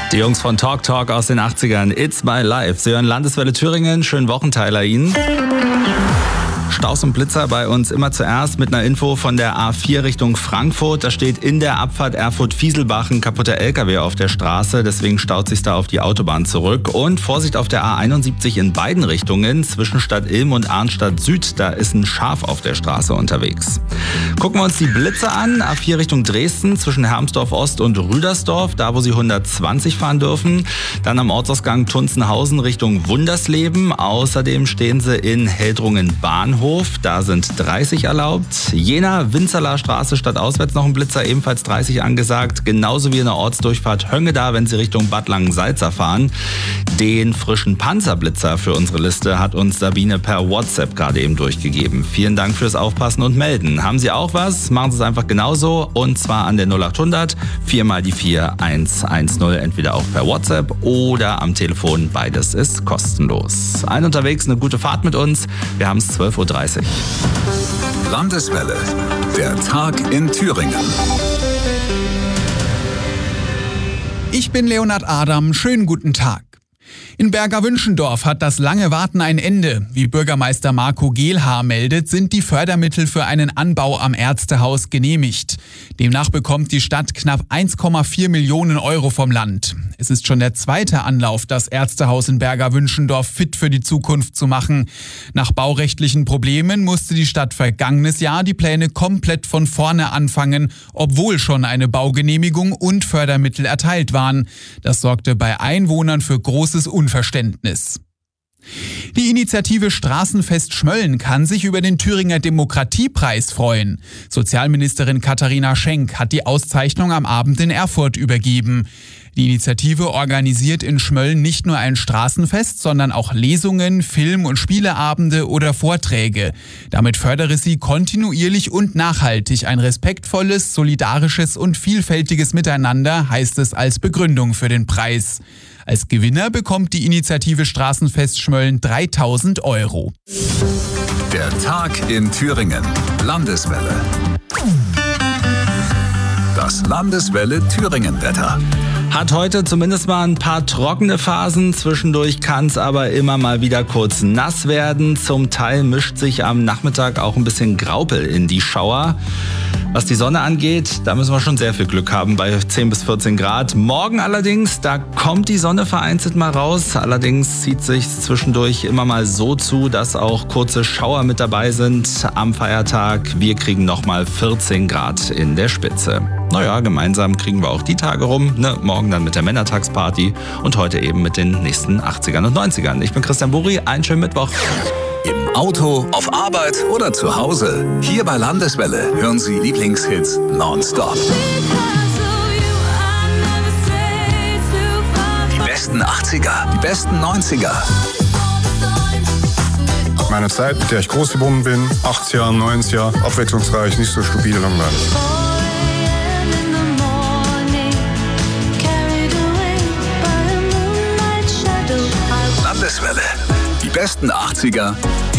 Die Jungs von Talk Talk aus den 80ern, It's My Life. Sie hören Landeswelle Thüringen, schönen Wochenteiler Ihnen. Staus und Blitzer bei uns immer zuerst mit einer Info von der A4 Richtung Frankfurt. Da steht in der Abfahrt Erfurt-Fieselbach ein kaputter LKW auf der Straße. Deswegen staut sich da auf die Autobahn zurück. Und Vorsicht auf der A71 in beiden Richtungen. Zwischen Stadt Ilm und Arnstadt Süd, da ist ein Schaf auf der Straße unterwegs. Gucken wir uns die Blitzer an. A4 Richtung Dresden zwischen Hermsdorf Ost und Rüdersdorf. Da, wo Sie 120 fahren dürfen. Dann am Ortsausgang Tunzenhausen Richtung Wundersleben. Außerdem stehen Sie in Heldrungen Bahnhof. Da sind 30 erlaubt. Jena, Winzerler Straße stadtauswärts noch ein Blitzer, ebenfalls 30 angesagt. Genauso wie in der Ortsdurchfahrt Höngeda, wenn Sie Richtung Bad Langensalza fahren. Den frischen Panzerblitzer für unsere Liste hat uns Sabine per WhatsApp gerade eben durchgegeben. Vielen Dank fürs Aufpassen und Melden. Haben Sie auch was? Machen Sie es einfach genauso. Und zwar an der 0800 4 mal die 4 110. Entweder auch per WhatsApp oder am Telefon. Beides ist kostenlos. Ein unterwegs, eine gute Fahrt mit uns. Wir haben es 12:30 Uhr. Landeswelle, der Tag in Thüringen. Ich bin Leonhard Adam, schönen guten Tag. In Berger-Wünschendorf hat das lange Warten ein Ende. Wie Bürgermeister Marco Gehlhaar meldet, sind die Fördermittel für einen Anbau am Ärztehaus genehmigt. Demnach bekommt die Stadt knapp 1,4 Millionen Euro vom Land. Es ist schon der zweite Anlauf, das Ärztehaus in Berger-Wünschendorf fit für die Zukunft zu machen. Nach baurechtlichen Problemen musste die Stadt vergangenes Jahr die Pläne komplett von vorne anfangen, obwohl schon eine Baugenehmigung und Fördermittel erteilt waren. Das sorgte bei Einwohnern für großes Unverständnis. Die Initiative Straßenfest Schmölln kann sich über den Thüringer Demokratiepreis freuen. Sozialministerin Katharina Schenk hat die Auszeichnung am Abend in Erfurt übergeben. Die Initiative organisiert in Schmölln nicht nur ein Straßenfest, sondern auch Lesungen, Film- und Spieleabende oder Vorträge. Damit fördere sie kontinuierlich und nachhaltig ein respektvolles, solidarisches und vielfältiges Miteinander, heißt es als Begründung für den Preis. Als Gewinner bekommt die Initiative Straßenfest Schmölln 3.000 Euro. Der Tag in Thüringen. Landeswelle. Das Landeswelle Thüringen-Wetter. Hat heute zumindest mal ein paar trockene Phasen. Zwischendurch kann es aber immer mal wieder kurz nass werden. Zum Teil mischt sich am Nachmittag auch ein bisschen Graupel in die Schauer. Was die Sonne angeht, da müssen wir schon sehr viel Glück haben bei 10 bis 14 Grad. Morgen allerdings, da kommt die Sonne vereinzelt mal raus. Allerdings zieht sich zwischendurch immer mal so zu, dass auch kurze Schauer mit dabei sind am Feiertag. Wir kriegen nochmal 14 Grad in der Spitze. Naja, gemeinsam kriegen wir auch die Tage rum. Morgen dann mit der Männertagsparty und heute eben mit den nächsten 80ern und 90ern. Ich bin Christian Burri, einen schönen Mittwoch. Im Auto, auf Arbeit oder zu Hause. Hier bei Landeswelle hören Sie Lieblingshits nonstop. Die besten 80er, die besten 90er. Meine Zeit, mit der ich groß geworden bin, 80er, 90er, abwechslungsreich, nicht so stupide langweilig. Landeswelle, die besten 80er